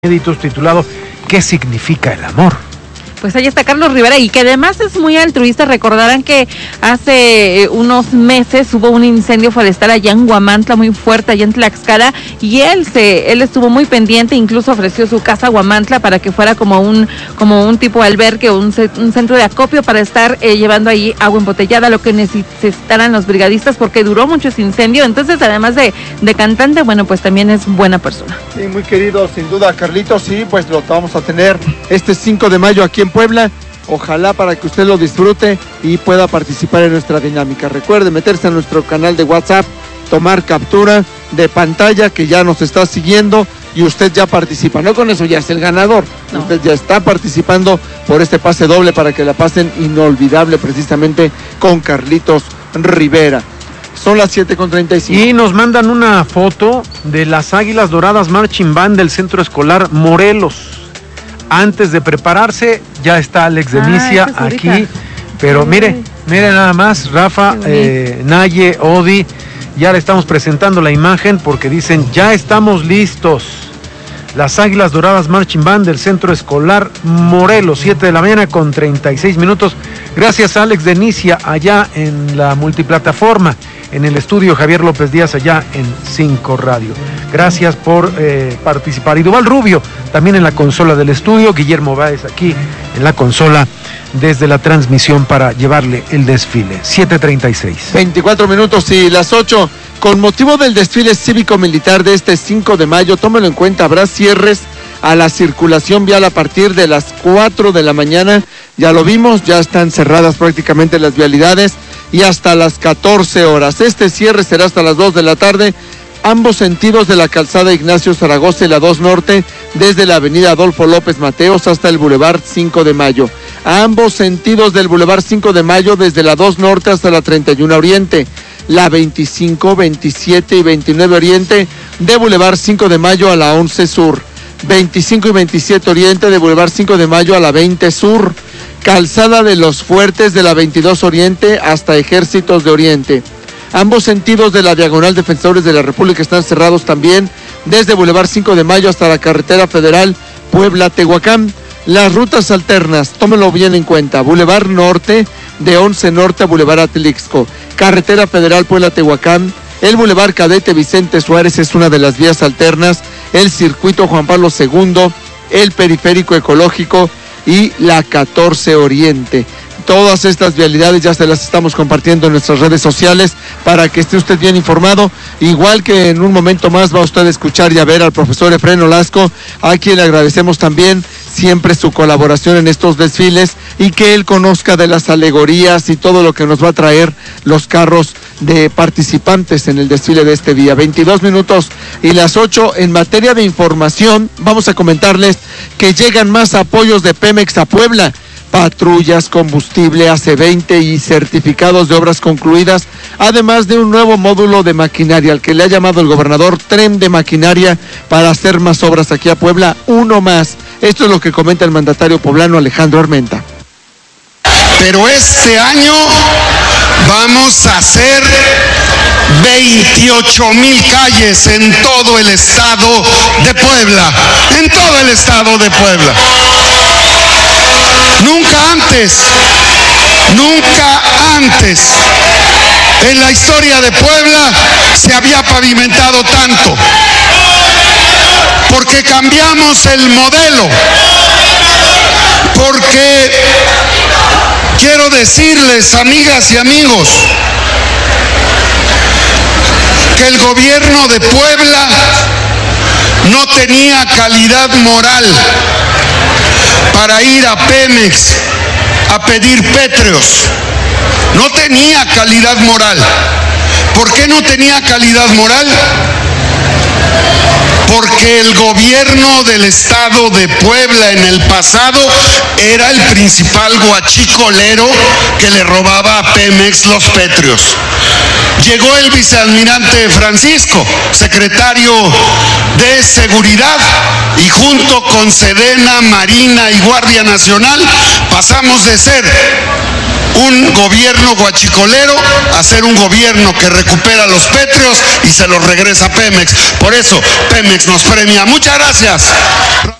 inéditos titulado ¿Qué significa el amor? Pues ahí está Carlos Rivera, y que además es muy altruista. Recordarán que hace unos meses hubo un incendio forestal allá en Huamantla, muy fuerte, allá en Tlaxcala, y él estuvo muy pendiente, incluso ofreció su casa a Huamantla para que fuera como un tipo albergue o un centro de acopio para estar llevando ahí agua embotellada, lo que necesitaran los brigadistas, porque duró mucho ese incendio. Entonces, además de cantante, bueno, pues también es buena persona. Sí, muy querido, sin duda, Carlitos. Sí, pues lo vamos a tener este 5 de mayo aquí en Puebla. Ojalá para que usted lo disfrute y pueda participar en nuestra dinámica. Recuerde meterse a nuestro canal de WhatsApp, tomar captura de pantalla que ya nos está siguiendo y usted ya participa. No con eso ya es el ganador. No. Usted ya está participando por este pase doble para que la pasen inolvidable precisamente con Carlitos Rivera. Son las 7:35. Y nos mandan una foto de las Águilas Doradas Marching Band del Centro Escolar Morelos. Antes de prepararse, ya está Alex Denicia aquí, pero mire nada más, Rafa, Naye, Odi, ya le estamos presentando la imagen porque dicen, ya estamos listos. Las Águilas Doradas Marching Band del Centro Escolar Morelos, 7 de la mañana con 36 minutos. Gracias a Alex Denicia allá en la multiplataforma, en el estudio Javier López Díaz allá en 5 Radio. Gracias por participar. Y Duval Rubio también en la consola del estudio, Guillermo Báez aquí en la consola desde la transmisión para llevarle el desfile. 7:36. 24 minutos y las 8. Con motivo del desfile cívico-militar de este 5 de mayo, tómelo en cuenta, habrá cierres a la circulación vial a partir de las 4 de la mañana. Ya lo vimos, ya están cerradas prácticamente las vialidades y hasta las 14 horas. Este cierre será hasta las 2 de la tarde, ambos sentidos de la calzada Ignacio Zaragoza y la 2 Norte, desde la avenida Adolfo López Mateos hasta el Boulevard 5 de Mayo. A ambos sentidos del Boulevard 5 de Mayo, desde la 2 Norte hasta la 31 Oriente. La 25, 27 y 29 Oriente de Boulevard 5 de Mayo a la 11 Sur. 25 y 27 Oriente de Boulevard 5 de Mayo a la 20 Sur. Calzada de los Fuertes de la 22 Oriente hasta Ejércitos de Oriente. Ambos sentidos de la Diagonal Defensores de la República están cerrados también, desde Boulevard 5 de Mayo hasta la Carretera Federal Puebla-Tehuacán. Las rutas alternas, tómenlo bien en cuenta: Boulevard Norte, de 11 Norte a Boulevard Atlixco, Carretera Federal Puebla-Tehuacán, el Boulevard Cadete Vicente Suárez es una de las vías alternas, el Circuito Juan Pablo II, el Periférico Ecológico y la 14 Oriente. Todas estas vialidades ya se las estamos compartiendo en nuestras redes sociales para que esté usted bien informado. Igual que en un momento más va usted a escuchar y a ver al profesor Efraín Olasco, a quien le agradecemos también siempre su colaboración en estos desfiles y que él conozca de las alegorías y todo lo que nos va a traer los carros de participantes en el desfile de este día. 22 minutos y las 8. En materia de información, vamos a comentarles que llegan más apoyos de Pemex a Puebla. Patrullas, combustible, AC-20 y certificados de obras concluidas, además de un nuevo módulo de maquinaria, al que le ha llamado el gobernador tren de maquinaria para hacer más obras aquí a Puebla, uno más. Esto es lo que comenta el mandatario poblano Alejandro Armenta. Pero este año vamos a hacer 28,000 calles en todo el estado de Puebla, en todo el estado de Puebla. Nunca antes en la historia de Puebla se había pavimentado tanto, porque cambiamos el modelo, porque quiero decirles, amigas y amigos, que el gobierno de Puebla no tenía calidad moral para ir a Pemex a pedir pétreos. No tenía calidad moral. ¿Por qué no tenía calidad moral? Porque el gobierno del estado de Puebla en el pasado era el principal guachicolero que le robaba a Pemex los pétreos. Llegó el vicealmirante Francisco, secretario de Seguridad, y junto con Sedena, Marina y Guardia Nacional pasamos de ser un gobierno guachicolero a ser un gobierno que recupera los pétreos y se los regresa a Pemex. Por eso Pemex nos premia. Muchas gracias.